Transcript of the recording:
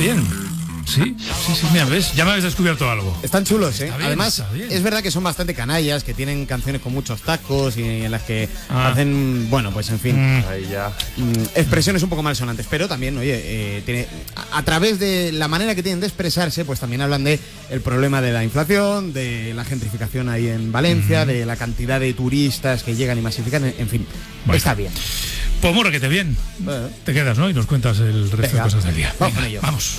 bien. Sí, mira, ¿ves? Ya me habéis descubierto algo. Están chulos, ¿eh? Está bien, Además, está bien. es verdad que son bastante canallas, que tienen canciones con muchos tacos y en las que hacen, bueno, pues en fin, Ahí ya. expresiones un poco malsonantes, pero también, oye, a través de la manera que tienen de expresarse, pues también hablan de el problema de la inflación, de la gentrificación ahí en Valencia, de la cantidad de turistas que llegan y masifican, en fin, Bueno. está bien. Pues mórraquete bien. Bueno. Te quedas, ¿no? Y nos cuentas el resto de Venga, cosas del día. vamos Venga, con ello. Vamos.